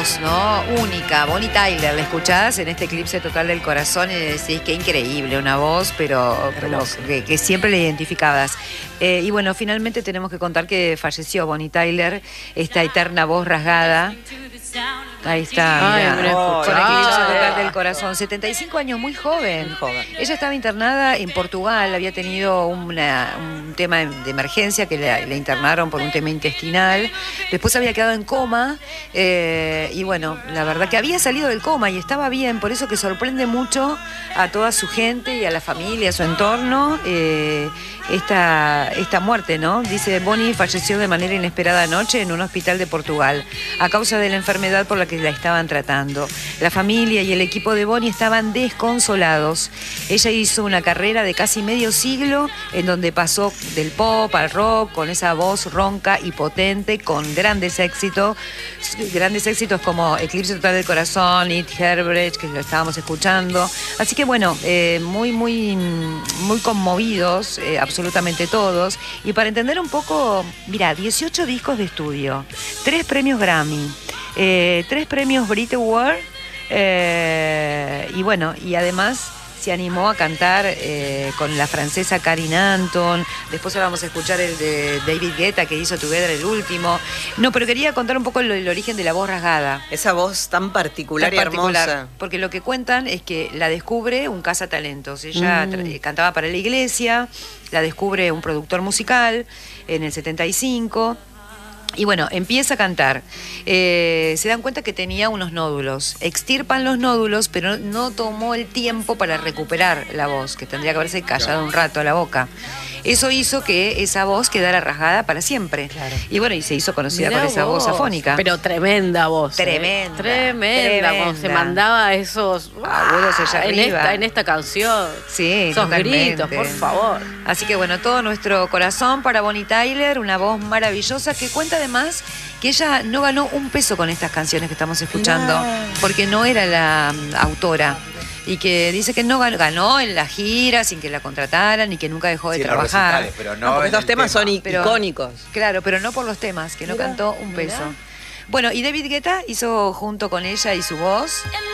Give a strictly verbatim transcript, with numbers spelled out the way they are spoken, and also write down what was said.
voz, ¿no? Única, Bonnie Tyler, la escuchás en este Eclipse Total del Corazón y decís que increíble, una voz, pero, pero que, que siempre la identificabas. Eh, y bueno, finalmente tenemos que contar que falleció Bonnie Tyler, esta eterna voz rasgada. Ahí está, Ay, mirá, oh, con ah, Eclipse Total ah, del Corazón, setenta y cinco años, muy joven. Muy joven. Ella estaba internada en Portugal, había tenido una, un tema de emergencia que la, la internaron por un tema intestinal. Después había quedado en coma eh, y bueno, la verdad que había salido del coma y estaba bien, por eso que sorprende mucho a toda su gente y a la familia, a su entorno, eh, esta, esta muerte, ¿no? Dice, Bonnie falleció de manera inesperada anoche en un hospital de Portugal a causa de la enfermedad por la que la estaban tratando. La familia y el equipo de Bonnie estaban desconsolados. Ella hizo una carrera de casi medio siglo en donde pasó del pop al rock con esa voz ronca y potente, con grandes éxitos, grandes éxitos como Eclipse Total del Corazón, It Herbrecht, que lo estábamos escuchando. Así que bueno, eh, muy, muy, muy conmovidos, eh, absolutamente todos. Y para entender un poco, mira, dieciocho discos de estudio, tres premios Grammy, Eh, tres premios Brit Award eh, y bueno, y además se animó a cantar eh, con la francesa Karine Anton. Después ahora vamos a escuchar el de David Guetta que hizo Together, el último. No, pero quería contar un poco el, el origen de la voz rasgada. Esa voz tan particular tan y particular, hermosa. porque lo que cuentan es que la descubre un cazatalentos. Ella Mm. cantaba para la iglesia, la descubre un productor musical en el setenta y cinco. Y bueno, empieza a cantar. Eh, se dan cuenta que tenía unos nódulos. Extirpan los nódulos, pero no tomó el tiempo para recuperar la voz, que tendría que haberse callado un rato a la boca. Eso hizo que esa voz quedara rasgada para siempre. Claro. Y bueno, y se hizo conocida Mirá por esa vos. voz afónica. Pero tremenda voz. Tremenda. Eh. Tremenda. Cuando se mandaba esos agudos allá en arriba. esta, en esta canción. Sí, esos totalmente. gritos, por favor. Así que bueno, todo nuestro corazón para Bonnie Tyler, una voz maravillosa que cuenta además que ella no ganó un peso con estas canciones que estamos escuchando, no. porque no era la um, autora. Y que dice que no ganó, ganó en la gira sin que la contrataran y que nunca dejó de sí, trabajar. Recitales, pero no, no porque estos temas tema. son pero, icónicos. Claro, pero no por los temas, que no mirá, cantó un peso. Mirá. Bueno, y David Guetta hizo junto con ella y su voz